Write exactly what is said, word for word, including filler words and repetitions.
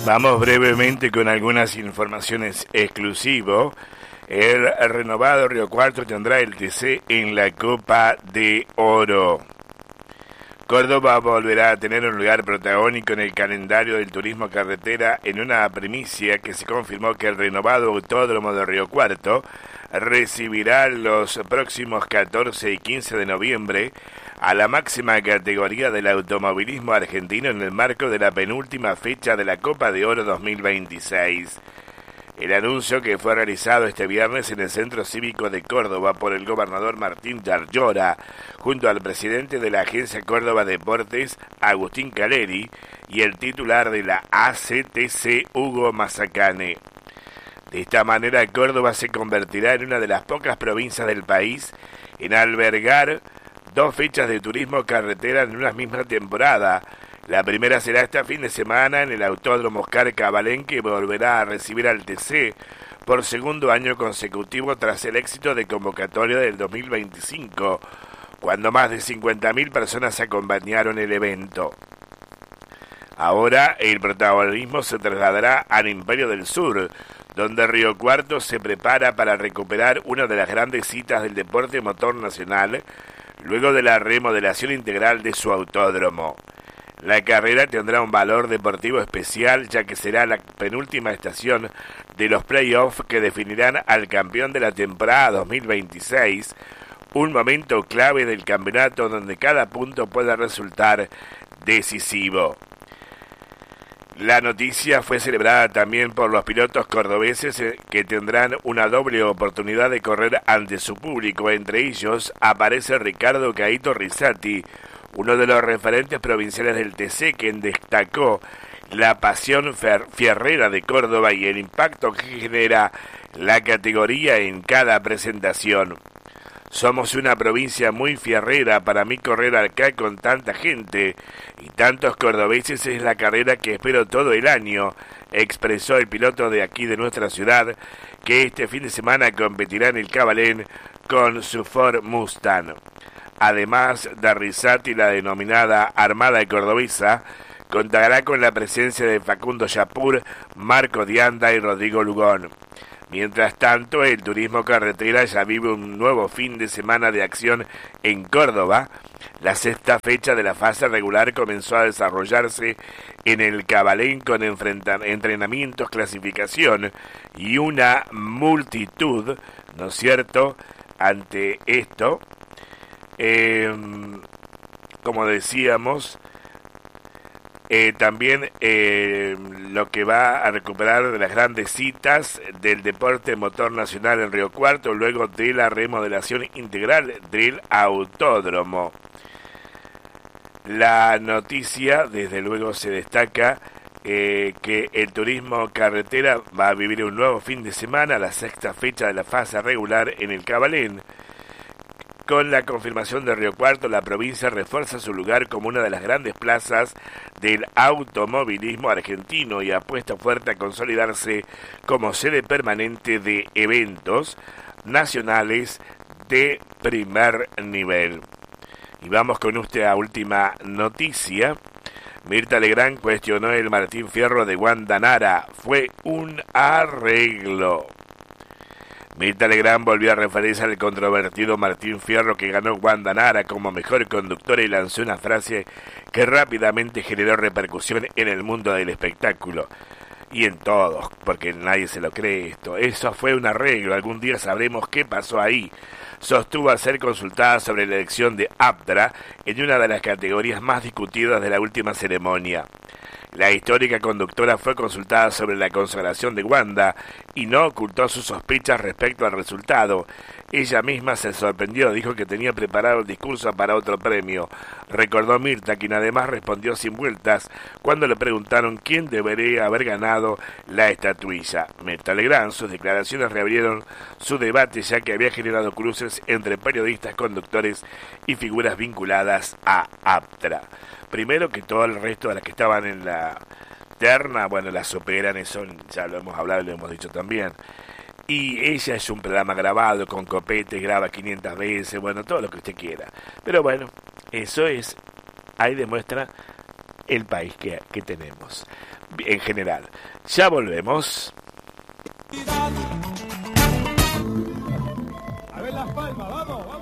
Vamos brevemente con algunas informaciones exclusivas. El renovado Río Cuarto tendrá el T C en la Copa de Oro. Córdoba volverá a tener un lugar protagónico en el calendario del turismo carretera en una primicia que se confirmó que el renovado Autódromo de Río Cuarto recibirá los próximos catorce y quince de noviembre a la máxima categoría del automovilismo argentino en el marco de la penúltima fecha de la Copa de Oro dos mil veintiséis. El anuncio, que fue realizado este viernes en el Centro Cívico de Córdoba por el gobernador Martín Yarlora, junto al presidente de la Agencia Córdoba Deportes, Agustín Caleri, y el titular de la A C T C, Hugo Mazacane. De esta manera, Córdoba se convertirá en una de las pocas provincias del país en albergar dos fechas de turismo carretera en una misma temporada. La primera será este fin de semana en el Autódromo Oscar Cabalén, que volverá a recibir al T C por segundo año consecutivo tras el éxito de convocatoria del dos mil veinticinco, cuando más de cincuenta mil personas acompañaron el evento. Ahora el protagonismo se trasladará al Imperio del Sur, donde Río Cuarto se prepara para recuperar una de las grandes citas del deporte motor nacional, luego de la remodelación integral de su autódromo. La carrera tendrá un valor deportivo especial, ya que será la penúltima estación de los playoffs que definirán al campeón de la temporada dos mil veintiséis, un momento clave del campeonato donde cada punto puede resultar decisivo. La noticia fue celebrada también por los pilotos cordobeses, que tendrán una doble oportunidad de correr ante su público. Entre ellos aparece Ricardo Caíto Rizzati, uno de los referentes provinciales del T C, quien destacó la pasión fierrera de Córdoba y el impacto que genera la categoría en cada presentación. Somos una provincia muy fierrera. Para mí correr acá con tanta gente y tantos cordobeses es la carrera que espero todo el año, expresó el piloto de aquí de nuestra ciudad, que este fin de semana competirá en el Cabalén con su Ford Mustang. Además de Rizzati, la denominada Armada Cordobesa contará con la presencia de Facundo Yapur, Marco Dianda y Rodrigo Lugón. Mientras tanto, el turismo carretera ya vive un nuevo fin de semana de acción en Córdoba. La sexta fecha de la fase regular comenzó a desarrollarse en el Cabalén con entrenamientos, clasificación y una multitud, ¿no es cierto?, ante esto. Eh, como decíamos, eh, también eh, lo que va a recuperar de las grandes citas del deporte motor nacional en Río Cuarto, luego de la remodelación integral del autódromo. La noticia, desde luego, se destaca eh, que el turismo carretera va a vivir un nuevo fin de semana, la sexta fecha de la fase regular en el Cabalén. Con la confirmación de Río Cuarto, la provincia refuerza su lugar como una de las grandes plazas del automovilismo argentino y apuesta fuerte a consolidarse como sede permanente de eventos nacionales de primer nivel. Y vamos con esta última noticia. Mirta Legrand cuestionó el Martín Fierro de Wanda Nara. Fue un arreglo. Mirta Legrand volvió a referirse al controvertido Martín Fierro, que ganó Wanda Nara como mejor conductora, y lanzó una frase que rápidamente generó repercusión en el mundo del espectáculo. Y en todos, porque nadie se lo cree esto. Eso fue un arreglo, algún día sabremos qué pasó ahí. Sostuvo al ser consultada sobre la elección de Aptra en una de las categorías más discutidas de la última ceremonia. La histórica conductora fue consultada sobre la consagración de Wanda y no ocultó sus sospechas respecto al resultado. Ella misma se sorprendió, dijo que tenía preparado el discurso para otro premio. Recordó Mirta, quien además respondió sin vueltas cuando le preguntaron quién debería haber ganado la estatuilla. Mirta Legrand, sus declaraciones reabrieron su debate, ya que había generado cruces entre periodistas, conductores y figuras vinculadas a Aptra. Primero que todo el resto de las que estaban en la terna, bueno, las superan, eso ya lo hemos hablado y lo hemos dicho también. Y ella es un programa grabado con copete, graba quinientas veces, bueno, todo lo que usted quiera. Pero bueno, eso es, ahí demuestra el país que, que tenemos en general. Ya volvemos. A ver las palmas, vamos, vamos.